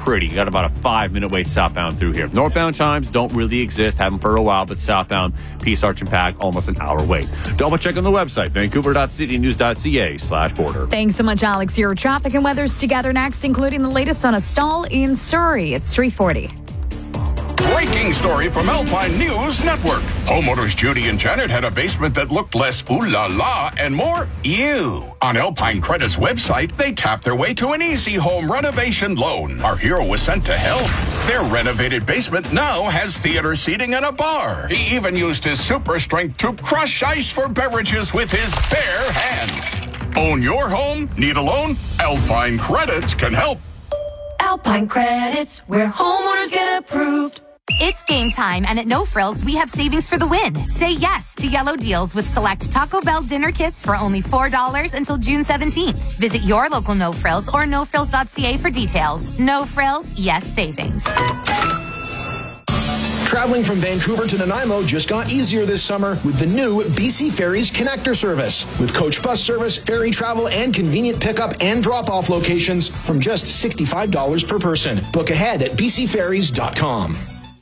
pretty. You got about a 5-minute wait southbound through here. Northbound times don't really exist, haven't for a while, but southbound, Peace Arch and Pack, almost an hour wait. Double check on the website, vancouver.citynews.ca/border. Thanks so much, Alex. Your traffic and weather's together next, including the latest on a stall in Surrey. It's 3:40. Breaking story from Alpine News Network. Homeowners Judy and Janet had a basement that looked less ooh la la and more ew. On Alpine Credit's website, they tapped their way to an easy home renovation loan. Our hero was sent to help. Their renovated basement now has theater seating and a bar. He even used his super strength to crush ice for beverages with his bare hands. Own your home? Need a loan? Alpine Credits can help. Alpine Credits, where homeowners get approved. It's game time, and at No Frills, we have savings for the win. Say yes to yellow deals with select Taco Bell dinner kits for only $4 until June 17th. Visit your local No Frills or nofrills.ca for details. No Frills, yes savings. Traveling from Vancouver to Nanaimo just got easier this summer with the new BC Ferries Connector service. With coach bus service, ferry travel, and convenient pickup and drop-off locations from just $65 per person. Book ahead at bcferries.com.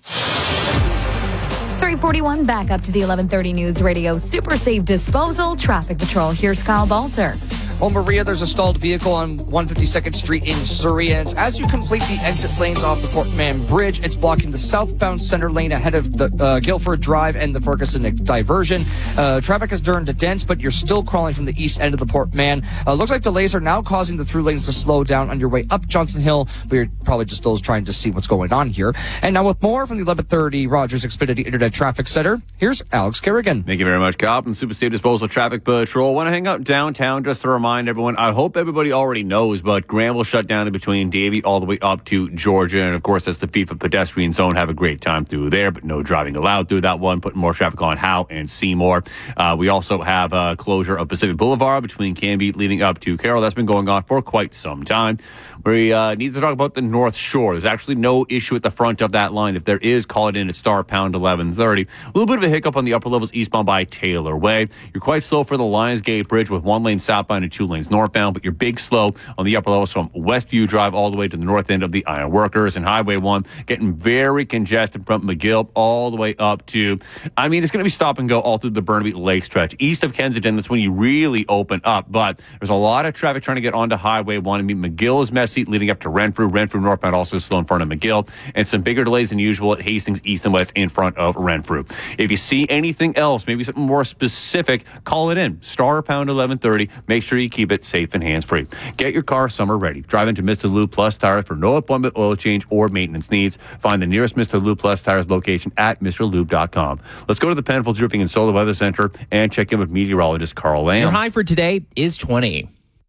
3:41, back up to the 11:30 News Radio Super Safe Disposal Traffic Patrol. Here's Kyle Balter. Oh, Maria, there's a stalled vehicle on 152nd Street in Surrey, and it's as you complete the exit lanes off the Port Mann Bridge. It's blocking the southbound center lane ahead of the Guilford Drive and the Ferguson diversion. Traffic has turned dense, but you're still crawling from the east end of the Port Mann. Looks like delays are now causing the through lanes to slow down on your way up Johnson Hill, but you're probably just those trying to see what's going on here. And now with more from the 1130 Rogers Xfinity Internet Traffic Center, here's Alex Kerrigan. Thank you very much, Kyle, from Super Safe Disposal Traffic Patrol. Want to hang out downtown just to remind everyone, I hope everybody already knows, but Granville shut down in between Davie all the way up to Georgia. And, of course, that's the FIFA pedestrian zone. Have a great time through there, but no driving allowed through that one. Putting more traffic on Howe and Seymour. We also have a closure of Pacific Boulevard between Canby leading up to Carroll. That's been going on for quite some time. We need to talk about the North Shore. There's actually no issue at the front of that line. If there is, call it in at star pound 1130. A little bit of a hiccup on the upper levels eastbound by Taylor Way. You're quite slow for the Lionsgate Bridge with 1 lane southbound and 2 lanes northbound, but you're big slow on the upper levels from Westview Drive all the way to the north end of the Iron Workers, and Highway 1 getting very congested from McGill all the way up to, it's going to be stop and go all through the Burnaby Lake stretch. East of Kensington, that's when you really open up, but there's a lot of traffic trying to get onto Highway 1. McGill is messy leading up to Renfrew. Renfrew northbound also slow in front of McGill, and some bigger delays than usual at Hastings east and west in front of Renfrew. If you see anything else, maybe something more specific, call it in. Star pound 1130. Make sure you keep it safe and hands-free. Get your car summer ready. Drive into Mr. Lube Plus Tires for no appointment oil change or maintenance needs. Find the nearest Mr. Lube Plus Tires location at MrLube.com. Let's go to the Penfolds Roofing and Solar Weather Center and check in with meteorologist Carl Lamb. Your high for today is 20.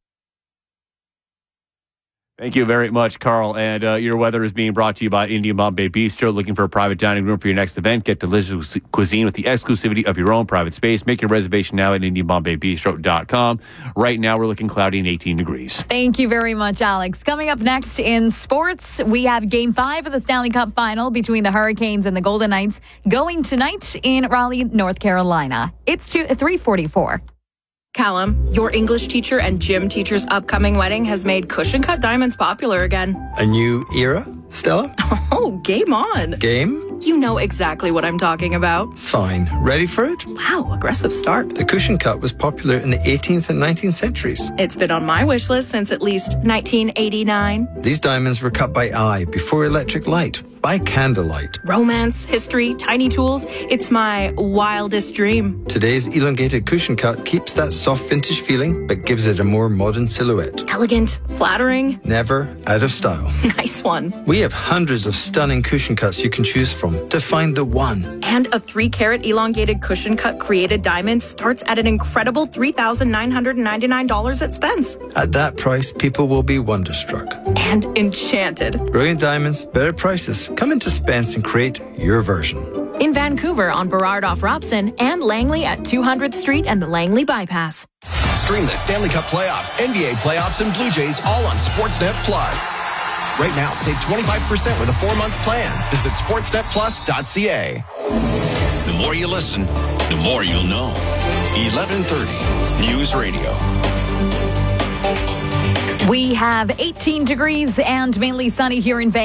Thank you very much, Carl. And your weather is being brought to you by Indian Bombay Bistro. Looking for a private dining room for your next event? Get delicious cuisine with the exclusivity of your own private space. Make your reservation now at IndianBombayBistro.com. Right now, we're looking cloudy and 18 degrees. Thank you very much, Alex. Coming up next in sports, we have Game 5 of the Stanley Cup Final between the Hurricanes and the Golden Knights going tonight in Raleigh, North Carolina. It's 3:44. Callum, your English teacher and gym teacher's upcoming wedding has made cushion cut diamonds popular again. A new era, Stella? Oh, game on. Game? You know exactly what I'm talking about. Fine. Ready for it? Wow, aggressive start. The cushion cut was popular in the 18th and 19th centuries. It's been on my wish list since at least 1989. These diamonds were cut by eye before electric light, by candlelight. Romance, history, tiny tools. It's my wildest dream. Today's elongated cushion cut keeps that soft vintage feeling, but gives it a more modern silhouette. Elegant, flattering. Never out of style. Nice one. We have hundreds of stunning cushion cuts you can choose from to find the one. And a 3-carat elongated cushion cut created diamond starts at an incredible $3,999 at Spence. At that price, people will be wonderstruck. And enchanted. Brilliant diamonds, better prices. Come into Spence and create your version. In Vancouver on Burrard off Robson and Langley at 200th Street and the Langley Bypass. Stream the Stanley Cup playoffs, NBA playoffs, and Blue Jays all on Sportsnet Plus. Right now, save 25% with a 4-month plan. Visit sportsnetplus.ca. The more you listen, the more you'll know. 1130 News Radio. We have 18 degrees and mainly sunny here in Vancouver.